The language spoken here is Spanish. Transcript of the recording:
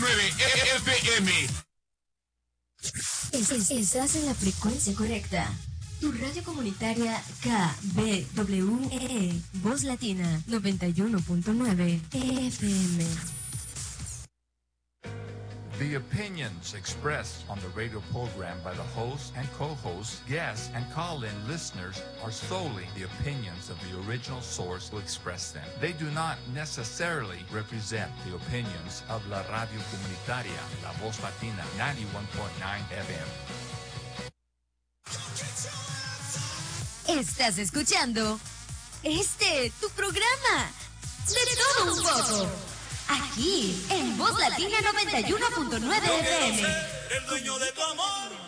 FM. Estás en la frecuencia correcta. Tu radio comunitaria KBWE, Voz Latina 91.9 FM. The opinions expressed on the radio program by the host and co-hosts, guests, and call-in listeners are solely the opinions of the original source who expressed them. They do not necessarily represent the opinions of la radio comunitaria, La Voz Latina 91.9 FM. Estás escuchando tu programa De Todo Un Poco, aquí en Voz Latina 91.9 FM. El dueño de tu amor.